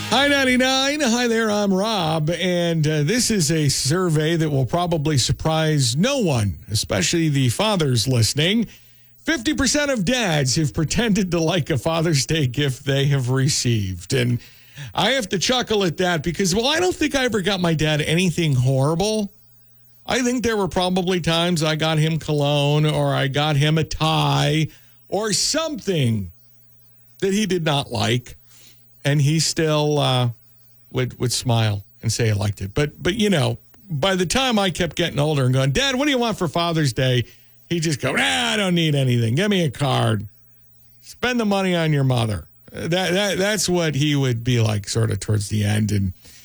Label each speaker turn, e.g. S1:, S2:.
S1: Hi, 99. Hi there, I'm Rob, and this is a survey that will probably surprise no one, especially the fathers listening. 50% of dads have pretended to like a Father's Day gift they have received. And I have to chuckle at that because, well, I don't think I ever got my dad anything horrible. I think there were probably times I got him cologne or I got him a tie or something that he did not like. And he still would smile and say he liked it. But you know, by the time I kept getting older and going, Dad, what do you want for Father's Day? He'd just go, I don't need anything. Give me a card. Spend the money on your mother. That's what he would be like sort of towards the end. And